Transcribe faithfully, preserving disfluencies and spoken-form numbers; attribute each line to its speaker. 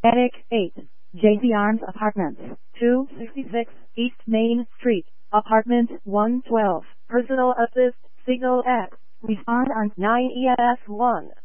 Speaker 1: Attic eight, J Z Arms Apartments, two sixty-six East Main Street, Apartment one twelve. Personal assist, signal at. Respond on nine E S one.